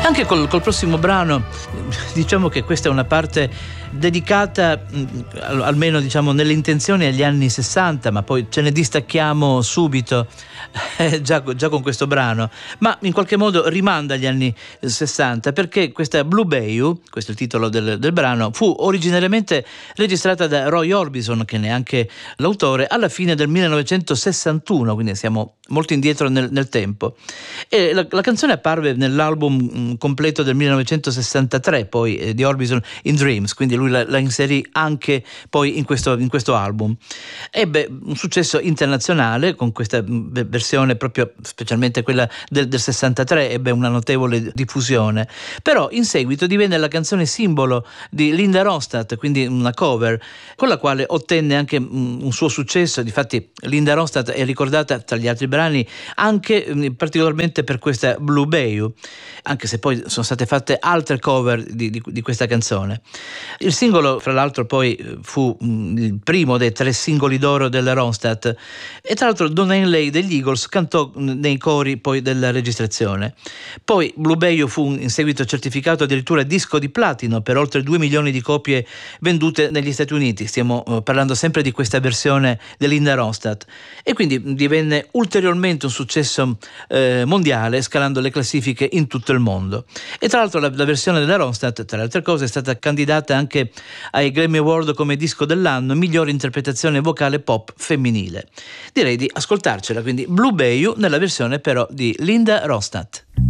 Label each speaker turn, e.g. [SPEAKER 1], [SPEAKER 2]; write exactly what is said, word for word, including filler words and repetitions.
[SPEAKER 1] Anche col, col prossimo brano, diciamo che questa è una parte dedicata, almeno diciamo nelle intenzioni, agli anni sessanta, ma poi ce ne distacchiamo subito eh, già, già con questo brano, ma in qualche modo rimanda agli anni sessanta, perché questa Blue Bayou, questo è il titolo del, del brano, fu originariamente registrata da Roy Orbison, che ne è anche l'autore, alla fine del millenovecentosessantuno, quindi siamo molto indietro nel, nel tempo, e la, la canzone apparve nell'album mh, completo del millenovecentosessantatré, poi eh, di Orbison, In Dreams, quindi lui la, la inserì anche poi in questo, in questo album. Ebbe un successo internazionale con questa mh, versione, proprio specialmente quella del, del sessantatré, ebbe una notevole diffusione, però in seguito divenne la canzone simbolo di Linda Ronstadt, quindi una cover con la quale ottenne anche mh, un suo successo. Difatti Linda Ronstadt è ricordata tra gli altri brani anche mh, particolarmente per questa Blue Bayou, anche se poi sono state fatte altre cover di, di, di questa canzone. Il singolo, fra l'altro, poi fu mh, il primo dei tre singoli d'oro della Ronstadt, e tra l'altro Don Henley degli Eagles cantò nei cori poi della registrazione. Poi Blue Bayou fu in seguito certificato addirittura disco di platino per oltre due milioni di copie vendute negli Stati Uniti. Stiamo uh, parlando sempre di questa versione di Linda Ronstadt, e quindi divenne ulteriormente un successo eh, mondiale, scalando le classifiche in tutto il mondo. E tra l'altro la, la versione della Ronstadt, tra le altre cose, è stata candidata anche ai Grammy Award come disco dell'anno, migliore interpretazione vocale pop femminile. Direi di ascoltarcela, quindi Blue Bayou nella versione però di Linda Ronstadt.